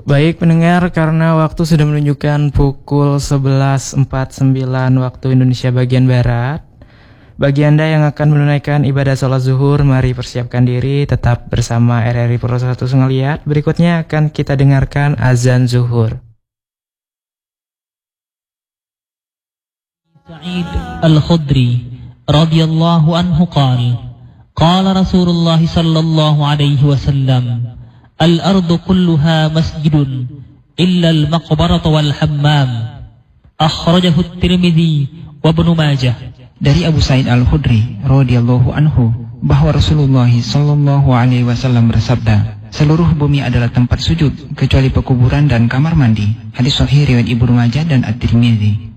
Baik pendengar, karena waktu sudah menunjukkan pukul 11.49 waktu Indonesia bagian Barat. Bagi Anda yang akan menunaikan ibadah sholat zuhur, mari persiapkan diri tetap bersama RRI Pro 1 Sengeliat. Berikutnya akan kita dengarkan azan zuhur. Sa'id Al-Khudri radhiyallahu anhu qala Rasulullah sallallahu alaihi wasallam al-ardu kulluha masjidun illa al-maqbarata wal hammam. Akhrajahu at-Tirmidzi wa Ibnu Majah. Dari Abu Sa'id Al-Khudri radhiyallahu anhu bahwa Rasulullah sallallahu alaihi wasallam bersabda, seluruh bumi adalah tempat sujud kecuali pekuburan dan kamar mandi. Hadis sahih riwayat Ibnu Majah dan At-Tirmidzi.